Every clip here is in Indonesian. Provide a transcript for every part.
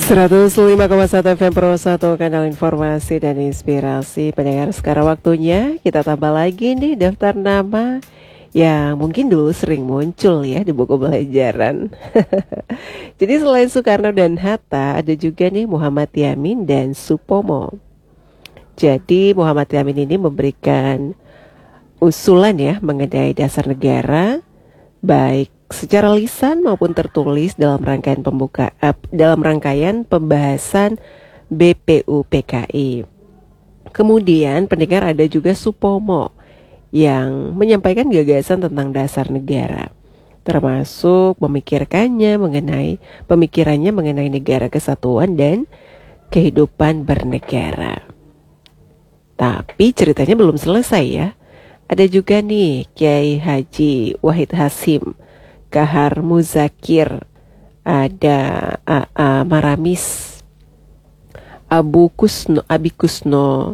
105,1 FM Pro 1, kanal informasi dan inspirasi. Pendengar, sekarang waktunya kita tambah lagi nih daftar nama yang mungkin dulu sering muncul ya di buku pelajaran. Jadi selain Soekarno dan Hatta, ada juga nih Muhammad Yamin dan Supomo. Jadi Muhammad Yamin ini memberikan usulan ya mengenai dasar negara, baik secara lisan maupun tertulis dalam rangkaian pembahasan BPUPKI. Kemudian pendengar, ada juga Supomo yang menyampaikan gagasan tentang dasar negara, termasuk pemikirannya mengenai negara kesatuan dan kehidupan bernegara. Tapi ceritanya belum selesai ya. Ada juga nih Kiai Haji Wahid Hasim, Kahar Muzakir, ada A.A. Maramis, Abi Kusno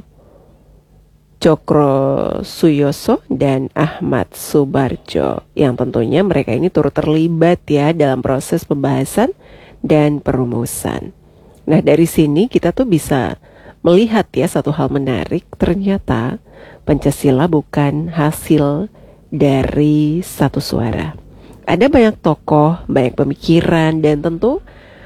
Cokro Suyoso, dan Ahmad Subarjo, yang tentunya mereka ini turut terlibat ya dalam proses pembahasan dan perumusan. Nah, dari sini kita tuh bisa melihat ya satu hal menarik, ternyata Pancasila bukan hasil dari satu suara. Ada banyak tokoh, banyak pemikiran, dan tentu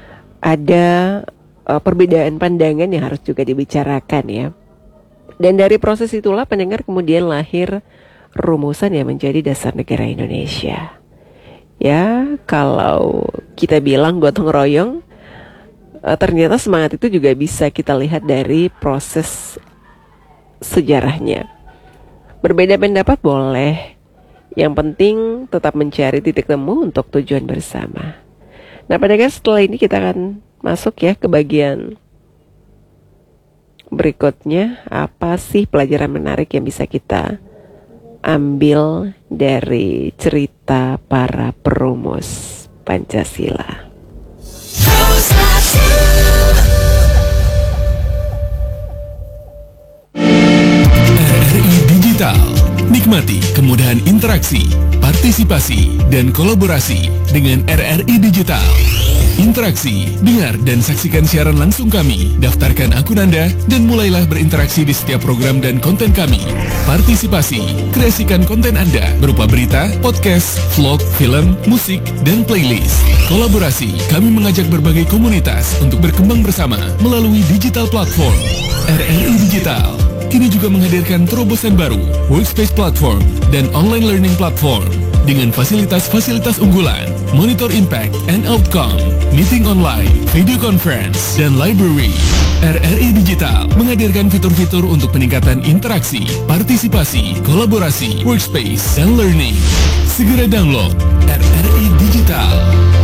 ada perbedaan pandangan yang harus juga dibicarakan ya. Dan dari proses itulah pendengar kemudian lahir rumusan yang menjadi dasar negara Indonesia. Ya, kalau kita bilang gotong royong, ternyata semangat itu juga bisa kita lihat dari proses sejarahnya. Berbeda pendapat boleh, yang penting tetap mencari titik temu untuk tujuan bersama. Nah, pendengar, setelah ini kita akan masuk ya ke bagian berikutnya. Apa sih pelajaran menarik yang bisa kita ambil dari cerita para perumus Pancasila? RRI Digital. Nikmati kemudahan interaksi, partisipasi, dan kolaborasi dengan RRI Digital. Interaksi, dengar dan saksikan siaran langsung kami, daftarkan akun Anda, dan mulailah berinteraksi di setiap program dan konten kami. Partisipasi, kreasikan konten Anda berupa berita, podcast, vlog, film, musik, dan playlist. Kolaborasi, kami mengajak berbagai komunitas untuk berkembang bersama melalui digital platform. RRI Digital kini juga menghadirkan terobosan baru, workspace platform, dan online learning platform dengan fasilitas-fasilitas unggulan, monitor impact and outcome, meeting online, video conference, dan library. RRI Digital menghadirkan fitur-fitur untuk peningkatan interaksi, partisipasi, kolaborasi, workspace, dan learning. Segera download RRI Digital.